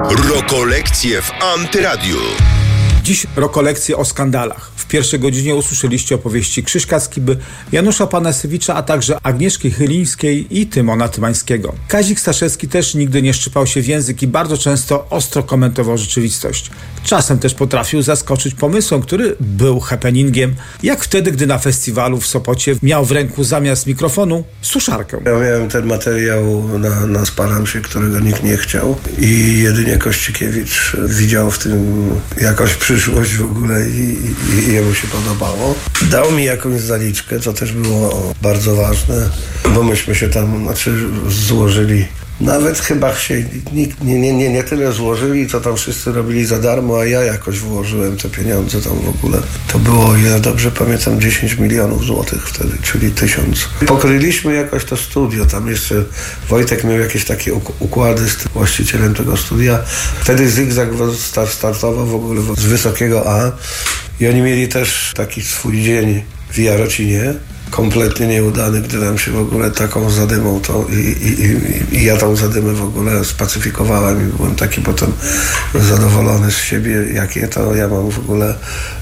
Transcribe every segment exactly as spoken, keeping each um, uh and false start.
Rokolekcje w Antyradiu. Dziś rokolekcje o skandalach. W pierwszej godzinie usłyszeliście opowieści Krzyśka Skiby, Janusza Panasewicza, a także Agnieszki Chylińskiej i Tymona Tymańskiego. Kazik Staszewski też nigdy nie szczypał się w język i bardzo często ostro komentował rzeczywistość. Czasem też potrafił zaskoczyć pomysłem, który był happeningiem, jak wtedy, gdy na festiwalu w Sopocie miał w ręku zamiast mikrofonu suszarkę. Ja miałem ten materiał na, na Sparamsie, którego nikt nie chciał i jedynie Kościkiewicz widział w tym jakąś przyszłość w ogóle i, i, i jemu się podobało. Dał mi jakąś zaliczkę, co też było bardzo ważne, bo myśmy się tam, znaczy złożyli. Nawet chyba się nikt nie, nie, nie, nie tyle złożyli, co tam wszyscy robili za darmo, a ja jakoś włożyłem te pieniądze tam w ogóle. To było, ja dobrze pamiętam, dziesięć milionów złotych wtedy, czyli tysiąc. Pokryliśmy jakoś to studio, tam jeszcze Wojtek miał jakieś takie układy z tym właścicielem tego studia. Wtedy Zygzak startował w ogóle z wysokiego A i oni mieli też taki swój dzień w Jarocinie. Kompletnie nieudany, gdy nam się w ogóle taką zadymą to i, i, i, i ja tą zadymę w ogóle spacyfikowałem i byłem taki potem zadowolony z siebie, jakie to ja mam w ogóle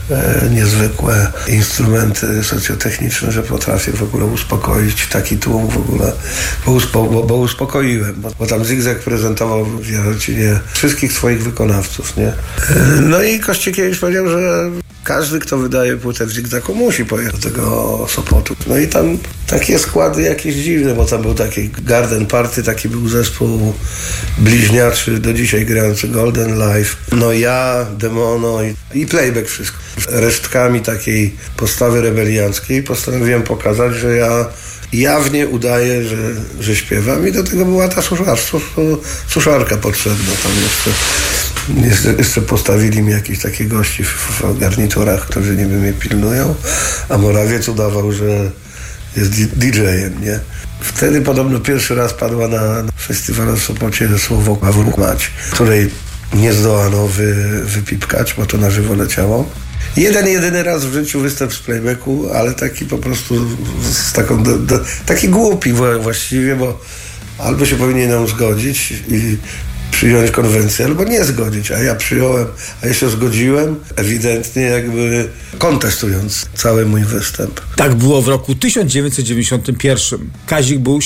e, niezwykłe instrumenty socjotechniczne, że potrafię w ogóle uspokoić taki tłum w ogóle, bo, uspo, bo, bo uspokoiłem, bo, bo tam Zygzak prezentował w Jarocinie wszystkich swoich wykonawców, nie? E, no i Kościkiewicz powiedział, że każdy, kto wydaje płytę w Zygzaku, musi pojechać do tego Sopotu. No i tam takie składy jakieś dziwne, bo tam był taki Garden Party, taki był zespół bliźniaczy, do dzisiaj grający Golden Life. No ja, Demono i, i Playback, wszystko. Resztkami takiej postawy rebelianckiej postanowiłem pokazać, że ja jawnie udaję, że, że śpiewam i do tego była ta suszar, suszarka potrzebna tam jeszcze. Jeszcze, jeszcze postawili mi jakieś takie gości w, w garniturach, którzy niby mnie pilnują, a Morawiec udawał, że jest D J-em, nie? Wtedy podobno pierwszy raz padła na, na festiwalu w Sopocie słowo Awruk Mać, której nie zdołano wy, wypipkać, bo to na żywo leciało. Jeden, jedyny raz w życiu występ z playbacku, ale taki po prostu z taką, do, do, taki głupi właściwie, bo albo się powinienem zgodzić i przyjąć konwencję, albo nie zgodzić, a ja przyjąłem, a jeszcze zgodziłem, ewidentnie jakby kontestując cały mój występ. Tak było w roku tysiąc dziewięćset dziewięćdziesiątym pierwszym. Kazik był